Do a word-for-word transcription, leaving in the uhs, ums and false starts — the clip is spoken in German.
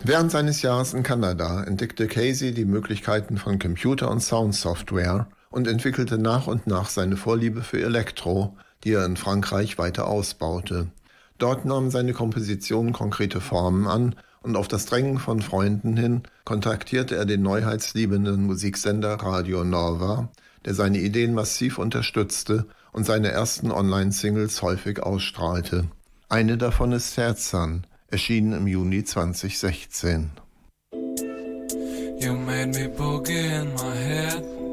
Während seines Jahres in Kanada entdeckte Casey die Möglichkeiten von Computer- und Soundsoftware und entwickelte nach und nach seine Vorliebe für Elektro, die er in Frankreich weiter ausbaute. Dort nahmen seine Kompositionen konkrete Formen an und auf das Drängen von Freunden hin kontaktierte er den neuheitsliebenden Musiksender Radio Nova, der seine Ideen massiv unterstützte und seine ersten Online-Singles häufig ausstrahlte. Eine davon ist Terzan, erschienen im Juni zwanzig sechzehn. You made me boogie in my head.